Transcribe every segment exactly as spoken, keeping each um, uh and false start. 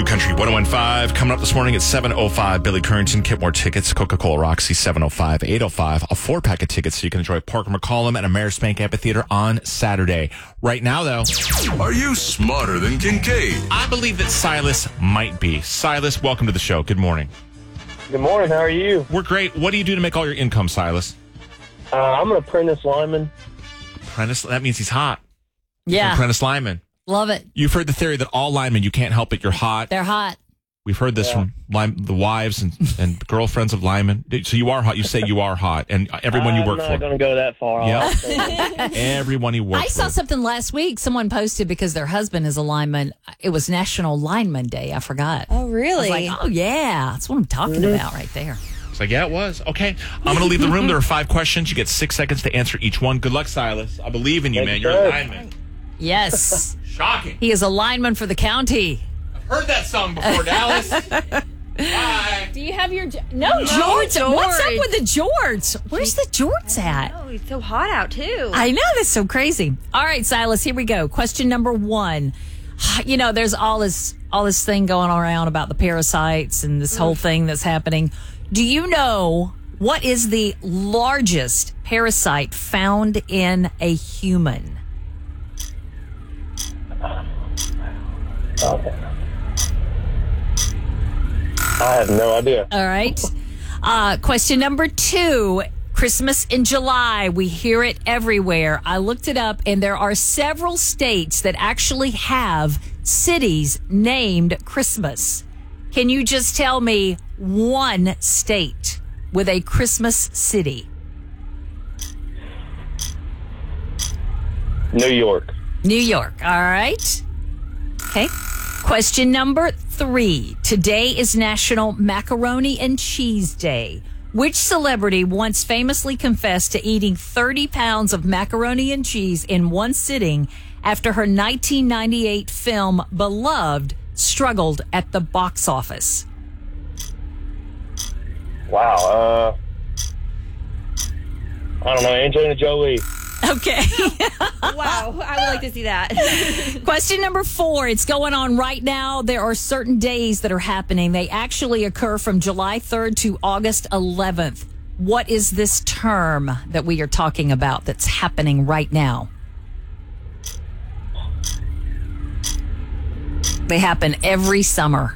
Country one oh one five. Coming up this morning at seven oh five, Billy Currington, Kit More Tickets, Coca-Cola Roxy, seven oh five, eight oh five, a four-pack of tickets so you can enjoy Parker McCollum and Amerispank Amphitheater on Saturday. Right now, though, are you smarter than Kincaid? I believe that Silas might be. Silas, welcome to the show. Good morning. Good morning. How are you? We're great. What do you do to make all your income, Silas? Uh, I'm an apprentice lineman. Apprentice? That means he's hot. Yeah. Apprentice lineman. Love it. You've heard the theory that all linemen, you can't help it, you're hot. They're hot. We've heard this Yeah. from line, the wives and, and girlfriends of linemen. So you are hot. You say you are hot. And everyone you work I'm for. not going to go that far. Yep. Everyone you work I for. saw something last week. Someone posted because their husband is a lineman. It was National Lineman Day. I forgot. Oh, really? I was like, oh, yeah. That's what I'm talking Mm-hmm. about right there. It's like, yeah, it was. Okay. I'm going to leave the room. There are five questions. You get six seconds to answer each one. Good luck, Silas. I believe in you, Thank man. you, You're a sir. lineman. Yes. Shocking. He is a lineman for the county. I've heard that song before, Dallas. Bye. Do you have your... Jo- No, George. George. What's up with the George? Where's the George at? Oh, it's so hot out, too. I know. That's so crazy. All right, Silas, here we go. Question number one. You know, there's all this all this thing going around about the parasites and this whole thing that's happening. Do you know what is the largest parasite found in a human? Okay. I have no idea. All right. Uh, question number two. Christmas in July. We hear it everywhere. I looked it up, and there are several states that actually have cities named Christmas. Can you just tell me one state with a Christmas city? New York. New York. All right. Okay. Question number three. Today is National Macaroni and Cheese Day. Which celebrity once famously confessed to eating thirty pounds of macaroni and cheese in one sitting after her nineteen ninety-eight film Beloved struggled at the box office? Wow. Uh, I don't know. Angelina Jolie. Okay. Wow. I would like to see that. Question number four. It's going on right now. There are certain days that are happening. They actually occur from July third to August eleventh. What is this term that we are talking about that's happening right now? They happen every summer.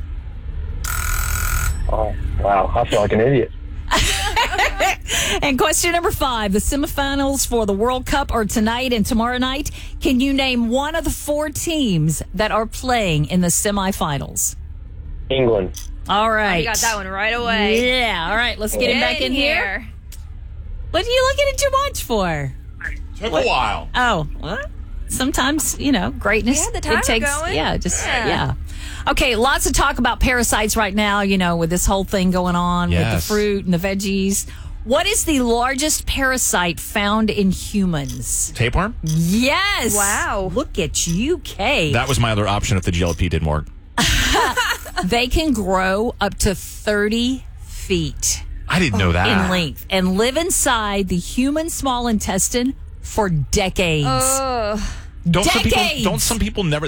Oh, wow. I feel like an idiot. And question number five, the semifinals for the World Cup are tonight and tomorrow night. Can you name one of the four teams that are playing in the semifinals? England. All right. You got that one right away. Yeah. All right. Let's get him back in here. here. What are you looking at your watch for? Took a while. Oh, well, sometimes, you know, greatness. Yeah, the timer it takes, going. Yeah, just, Yeah. yeah. Okay, lots of talk about parasites right now, you know, with this whole thing going on with the Yes. fruit and the veggies. What is the largest parasite found in humans? Tapeworm? Yes. Wow. Look at you, Kay. That was my other option if the G L P didn't work. They can grow up to thirty feet I didn't know that. in length and live inside the human small intestine for decades. Oh. Don't some people Decades. don't some people never